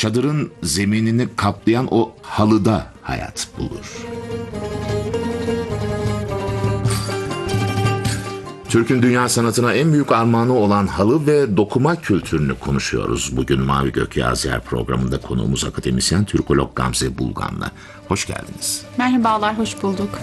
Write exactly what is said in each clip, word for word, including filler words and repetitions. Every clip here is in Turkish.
çadırın zeminini kaplayan o halıda hayat bulur. Türk'ün dünya sanatına en büyük armağanı olan halı ve dokuma kültürünü konuşuyoruz. Bugün Mavi Gök Yağız Yer programında konuğumuz akademisyen Türkolog Gamze Bulgan'la. Hoş geldiniz. Merhabalar, hoş bulduk.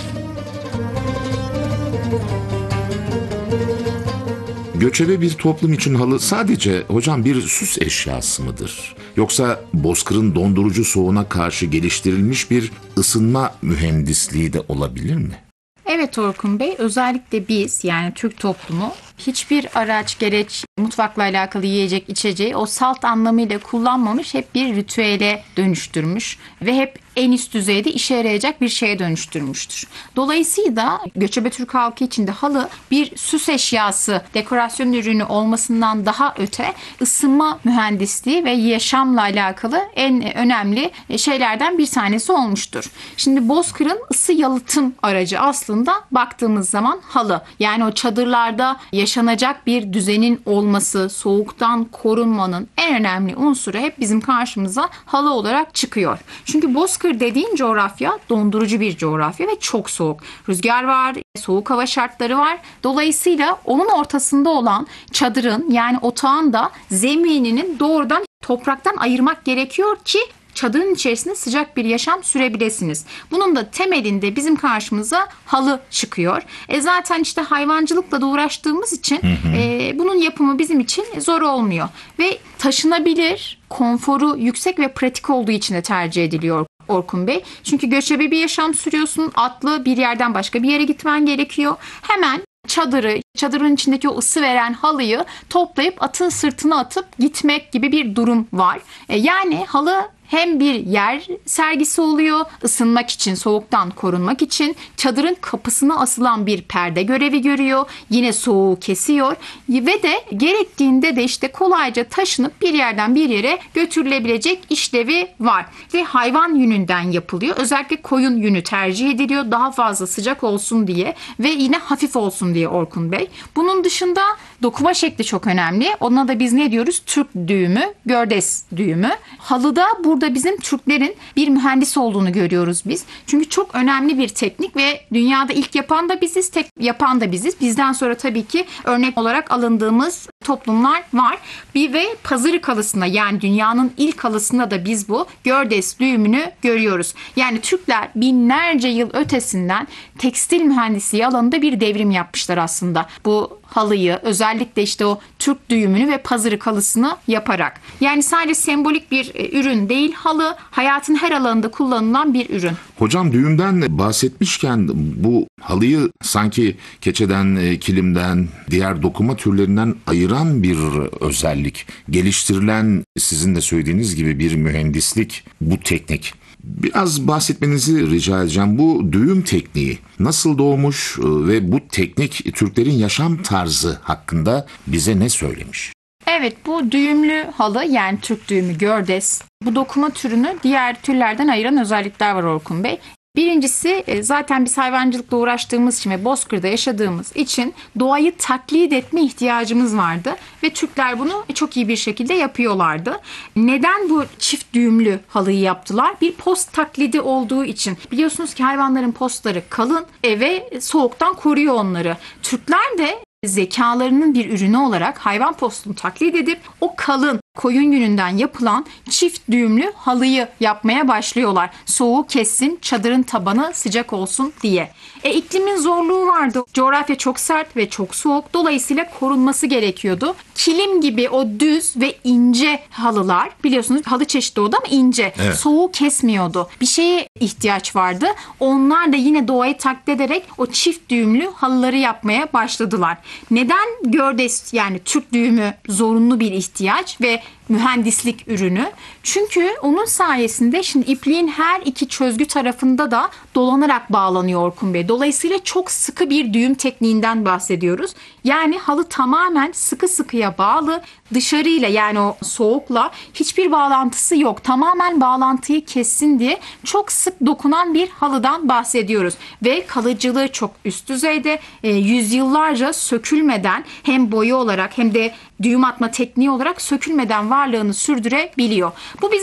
Göçebe bir toplum için halı sadece hocam bir süs eşyası mıdır? Yoksa bozkırın dondurucu soğuğuna karşı geliştirilmiş bir ısınma mühendisliği de olabilir mi? Evet Orkun Bey, özellikle biz yani Türk toplumu hiçbir araç, gereç, mutfakla alakalı yiyecek, içeceği o salt anlamıyla kullanmamış, hep bir ritüele dönüştürmüş ve hep en üst düzeyde işe yarayacak bir şeye dönüştürmüştür. Dolayısıyla göçebe Türk halkı için de halı bir süs eşyası, dekorasyon ürünü olmasından daha öte ısınma mühendisliği ve yaşamla alakalı en önemli şeylerden bir tanesi olmuştur. Şimdi bozkırın ısı yalıtım aracı aslında baktığımız zaman halı. Yani o çadırlarda yaşanacak bir düzenin olması, soğuktan korunmanın en önemli unsuru hep bizim karşımıza halı olarak çıkıyor. Çünkü bozkır dediğin coğrafya dondurucu bir coğrafya ve çok soğuk. Rüzgar var, soğuk hava şartları var. Dolayısıyla onun ortasında olan çadırın yani otağın da zemininin doğrudan topraktan ayırmak gerekiyor ki çadırın içerisinde sıcak bir yaşam sürebilirsiniz. Bunun da temelinde bizim karşımıza halı çıkıyor. E zaten işte hayvancılıkla da uğraştığımız için hı hı. E, bunun yapımı bizim için zor olmuyor. Ve taşınabilir, konforu yüksek ve pratik olduğu için de tercih ediliyor Orkun Bey. Çünkü göçebe bir yaşam sürüyorsun. Atlı bir yerden başka bir yere gitmen gerekiyor. Hemen çadırı, çadırın içindeki o ısı veren halıyı toplayıp atın sırtına atıp gitmek gibi bir durum var. E yani halı hem bir yer sergisi oluyor, ısınmak için, soğuktan korunmak için. Çadırın kapısına asılan bir perde görevi görüyor. Yine soğuğu kesiyor ve de gerektiğinde de işte kolayca taşınıp bir yerden bir yere götürülebilecek işlevi var. Ve hayvan yününden yapılıyor. Özellikle koyun yünü tercih ediliyor. Daha fazla sıcak olsun diye ve yine hafif olsun diye Orkun Bey. Bunun dışında dokuma şekli çok önemli. Ona da biz ne diyoruz? Türk düğümü, gördes düğümü. Halıda burada Burada bizim Türklerin bir mühendis olduğunu görüyoruz biz. Çünkü çok önemli bir teknik ve dünyada ilk yapan da biziz, tek yapan da biziz. Bizden sonra tabii ki örnek olarak alındığımız toplumlar var. Bir ve Pazarık halısında yani dünyanın ilk halısında da biz bu gördes düğümünü görüyoruz. Yani Türkler binlerce yıl ötesinden tekstil mühendisliği alanında bir devrim yapmışlar aslında. Bu halıyı özellikle işte o Türk düğümünü ve Pazarık halısını yaparak. Yani sadece sembolik bir ürün değil, halı hayatın her alanında kullanılan bir ürün. Hocam düğümden bahsetmişken bu halıyı sanki keçeden, kilimden, diğer dokuma türlerinden ayıran bir özellik, geliştirilen sizin de söylediğiniz gibi bir mühendislik bu teknik. Biraz bahsetmenizi rica edeceğim. Bu düğüm tekniği nasıl doğmuş ve bu teknik Türklerin yaşam tarzı hakkında bize ne söylemiş? Evet, bu düğümlü halı yani Türk düğümü, gördes, bu dokuma türünü diğer türlerden ayıran özellikler var Orkun Bey. Birincisi zaten biz hayvancılıkla uğraştığımız için ve bozkırda yaşadığımız için doğayı taklit etme ihtiyacımız vardı. Ve Türkler bunu çok iyi bir şekilde yapıyorlardı. Neden bu çift düğümlü halıyı yaptılar? Bir post taklidi olduğu için. Biliyorsunuz ki hayvanların postları kalın ve soğuktan koruyor onları. Türkler de zekalarının bir ürünü olarak hayvan postunu taklit edip o kalın koyun yününden yapılan çift düğümlü halıyı yapmaya başlıyorlar. Soğuğu kessin, çadırın tabanı sıcak olsun diye. E iklimin zorluğu vardı. Coğrafya çok sert ve çok soğuk. Dolayısıyla korunması gerekiyordu. Kilim gibi o düz ve ince halılar, biliyorsunuz halı çeşidi o da ama ince. Evet. Soğuğu kesmiyordu. Bir şeye ihtiyaç vardı. Onlar da yine doğayı taklit ederek o çift düğümlü halıları yapmaya başladılar. Neden gördes yani Türk düğümü zorunlu bir ihtiyaç ve mühendislik ürünü? Çünkü onun sayesinde şimdi ipliğin her iki çözgü tarafında da dolanarak bağlanıyor Orkun Bey. Dolayısıyla çok sıkı bir düğüm tekniğinden bahsediyoruz. Yani halı tamamen sıkı sıkıya bağlı. Dışarıyla yani o soğukla hiçbir bağlantısı yok. Tamamen bağlantıyı kessin diye çok sık dokunan bir halıdan bahsediyoruz. Ve kalıcılığı çok üst düzeyde. E, yüzyıllarca sökülmeden hem boyu olarak hem de düğüm atma tekniği olarak sökülmeden varlığını sürdürebiliyor. Bu bizim